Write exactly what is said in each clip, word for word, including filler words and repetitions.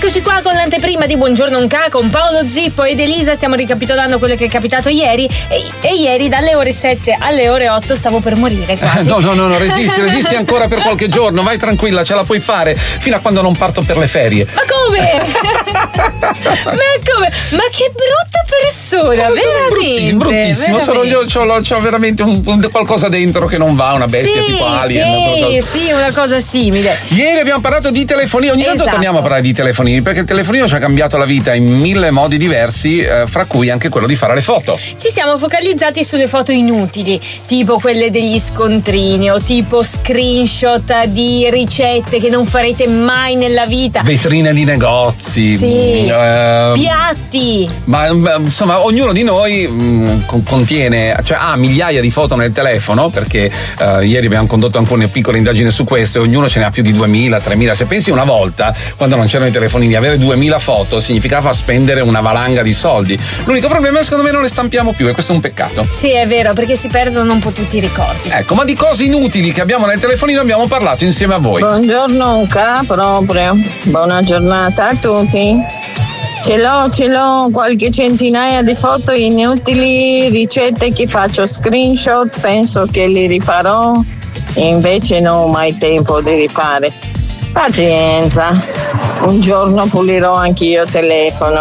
Eccoci qua con l'anteprima di Buongiorno Unca con Paolo Zippo ed Elisa. Stiamo ricapitolando quello che è capitato ieri e, e ieri dalle ore sette alle ore otto stavo per morire quasi. Eh, no, no, no, no, resisti, resisti ancora per qualche giorno, vai tranquilla, ce la puoi fare fino a quando non parto per le ferie. Ma come? Ma come? Ma che brutta persona, veramente. Bruttissimo, sono io, c'ho, c'ho veramente un, un, qualcosa dentro che non va, una bestia sì, tipo Alien. Sì, sì, una cosa simile. Ieri abbiamo parlato di telefonini, ogni tanto esatto. torniamo a parlare di telefonini, perché il telefonino ci ha cambiato la vita in mille modi diversi, eh, fra cui anche quello di fare le foto. Ci siamo focalizzati sulle foto inutili, tipo quelle degli scontrini o tipo screenshot di ricette che non farete mai nella vita. Vetrine di negozi. Sì. Eh, piatti. Ma insomma, ognuno di noi mh, contiene, cioè ha migliaia di foto nel telefono, perché eh, ieri abbiamo condotto anche una piccola indagine su questo e ognuno ce ne ha più di duemila, tremila. Se pensi una volta, quando non c'erano i telefonini, avere duemila foto significava spendere una valanga di soldi. L'unico problema è che secondo me non le stampiamo più e questo è un peccato. Sì, è vero, perché si perdono un po' tutti i ricordi. Ecco, ma di cose inutili che abbiamo nel telefonino abbiamo parlato insieme a voi. Buongiorno Unca, proprio. Buona giornata a tutti. Ce l'ho, ce l'ho qualche centinaia di foto inutili, ricette che faccio screenshot, penso che li rifarò, invece non ho mai tempo di rifare. Pazienza, un giorno pulirò anch'io il telefono.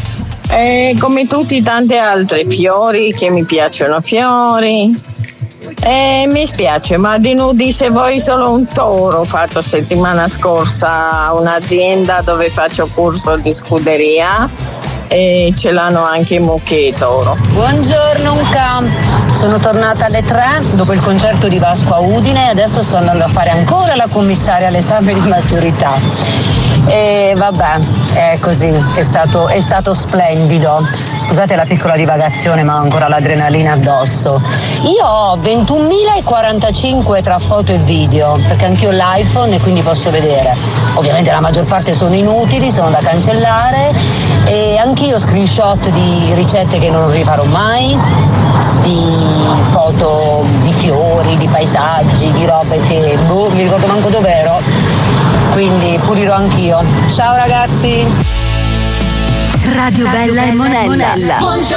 E come tutti tanti altri, fiori, che mi piacciono fiori. E mi spiace, ma di nudi se vuoi solo un toro. Ho fatto settimana scorsa a un'azienda dove faccio corso di scuderia e ce l'hanno anche i mucchi e toro. Buongiorno Unca, sono tornata alle tre dopo il concerto di Vasco a Udine e adesso sto andando a fare ancora la commissaria all'esame di maturità. E vabbè, è così, è stato, è stato splendido. Scusate la piccola divagazione, ma ho ancora l'adrenalina addosso. Io ho ventunomilaquarantacinque tra foto e video, perché anch'io ho l'iPhone e quindi posso vedere. Ovviamente la maggior parte sono inutili, sono da cancellare, e anch'io screenshot di ricette che non rifarò mai, di foto di fiori, di paesaggi, di robe che boh, mi ricordo manco dov'ero, quindi pulirò anch'io. Ciao ragazzi. Radio Bella e Monella.